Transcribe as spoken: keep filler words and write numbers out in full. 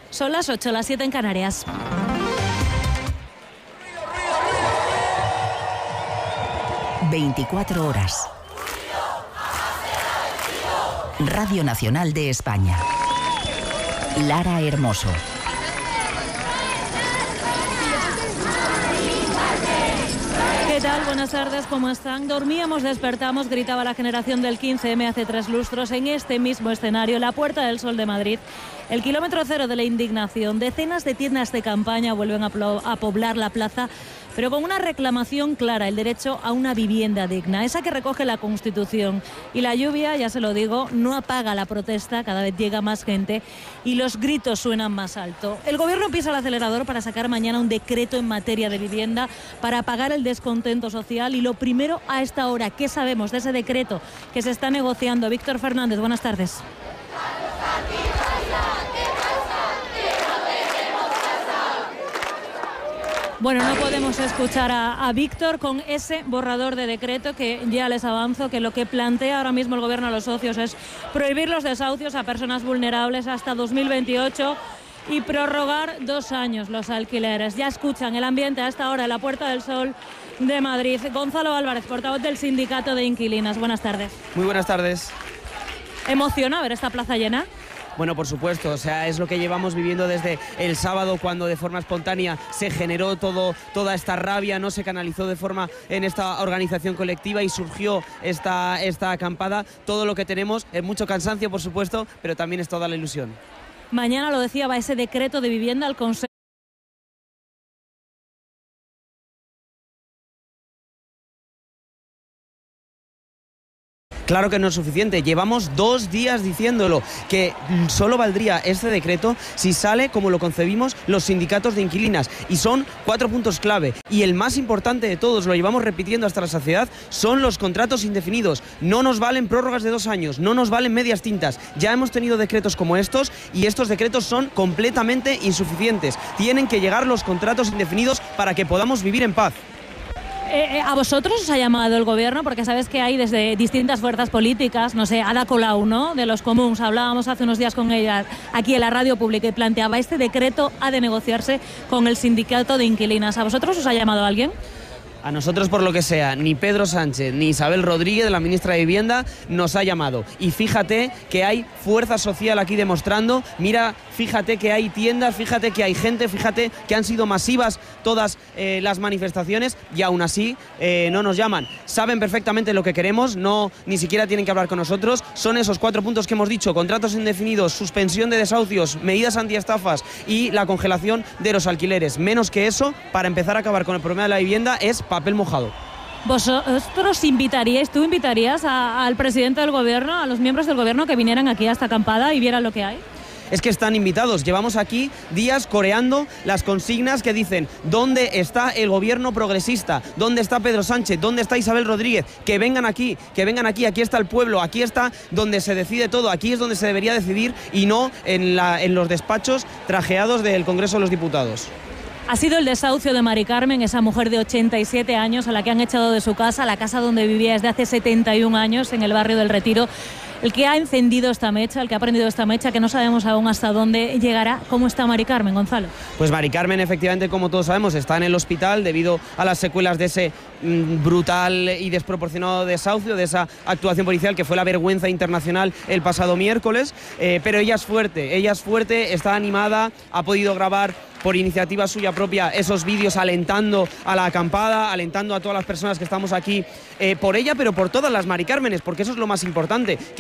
Son las ocho, las siete en Canarias. veinticuatro horas. Radio Nacional de España. Lara Hermoso. ¿Qué tal? Buenas tardes, ¿cómo están? Dormíamos, despertamos, gritaba la generación del quince eme hace tres lustros en este mismo escenario, la Puerta del Sol de Madrid. El kilómetro cero de la indignación. Decenas de tiendas de campaña vuelven a, a poblar la plaza, pero con una reclamación clara, el derecho a una vivienda digna, esa que recoge la Constitución. Y la lluvia, ya se lo digo, no apaga la protesta, cada vez llega más gente y los gritos suenan más alto. El gobierno pisa el acelerador para sacar mañana un decreto en materia de vivienda para apagar el descontento social. Y lo primero a esta hora, ¿qué sabemos de ese decreto que se está negociando? Víctor Fernández, buenas tardes. Bueno, no podemos escuchar a, a Víctor con ese borrador de decreto que ya les avanzo que lo que plantea ahora mismo el gobierno a los socios es prohibir los desahucios a personas vulnerables hasta dos mil veintiocho y prorrogar dos años los alquileres. Ya escuchan el ambiente a esta hora en la Puerta del Sol de Madrid. Gonzalo Álvarez, portavoz del Sindicato de Inquilinas. Buenas tardes. Muy buenas tardes. ¿Emociona ver esta plaza llena? Bueno, por supuesto, o sea, es lo que llevamos viviendo desde el sábado, cuando de forma espontánea se generó todo, toda esta rabia, no se canalizó de forma en esta organización colectiva y surgió esta, esta acampada. Todo lo que tenemos es mucho cansancio, por supuesto, pero también es toda la ilusión. Mañana, lo decía, va ese decreto de vivienda al Consejo. Claro que no es suficiente, llevamos dos días diciéndolo, que solo valdría este decreto si sale como lo concebimos los sindicatos de inquilinas, y son cuatro puntos clave, y el más importante de todos, lo llevamos repitiendo hasta la saciedad, son los contratos indefinidos. No nos valen prórrogas de dos años, no nos valen medias tintas, ya hemos tenido decretos como estos y estos decretos son completamente insuficientes. Tienen que llegar los contratos indefinidos para que podamos vivir en paz. Eh, ¿A vosotros os ha llamado el gobierno? Porque sabes que hay desde distintas fuerzas políticas, no sé, Ada Colau, ¿no?, de los comuns, hablábamos hace unos días con ella aquí en la radio pública y planteaba este decreto ha de negociarse con el sindicato de inquilinas. ¿A vosotros os ha llamado alguien? A nosotros, por lo que sea, ni Pedro Sánchez ni Isabel Rodríguez, la ministra de Vivienda, nos ha llamado. Y fíjate que hay fuerza social aquí demostrando, mira, fíjate que hay tiendas, fíjate que hay gente, fíjate que han sido masivas todas eh, las manifestaciones y aún así eh, no nos llaman. Saben perfectamente lo que queremos, no, ni siquiera tienen que hablar con nosotros. Son esos cuatro puntos que hemos dicho: contratos indefinidos, suspensión de desahucios, medidas antiestafas y la congelación de los alquileres. Menos que eso, para empezar a acabar con el problema de la vivienda, es papel mojado. ¿Vosotros invitaríais, tú invitarías a, al presidente del gobierno, a los miembros del gobierno que vinieran aquí a esta acampada y vieran lo que hay? Es que están invitados. Llevamos aquí días coreando las consignas que dicen: ¿dónde está el gobierno progresista? ¿Dónde está Pedro Sánchez? ¿Dónde está Isabel Rodríguez? Que vengan aquí, que vengan aquí. Aquí está el pueblo, aquí está donde se decide todo, aquí es donde se debería decidir y no en, la, en los despachos trajeados del Congreso de los Diputados. Ha sido el desahucio de Mari Carmen, esa mujer de ochenta y siete años a la que han echado de su casa, la casa donde vivía desde hace setenta y un años en el barrio del Retiro, el que ha encendido esta mecha, el que ha prendido esta mecha, que no sabemos aún hasta dónde llegará. ¿Cómo está Mari Carmen, Gonzalo? Pues Mari Carmen, efectivamente, como todos sabemos, está en el hospital debido a las secuelas de ese mmm, brutal y desproporcionado desahucio, de esa actuación policial que fue la vergüenza internacional el pasado miércoles, eh, pero ella es fuerte, ella es fuerte, está animada, ha podido grabar por iniciativa suya propia esos vídeos alentando a la acampada, alentando a todas las personas que estamos aquí eh, por ella, pero por todas las Mari Cármenes, porque eso es lo más importante, que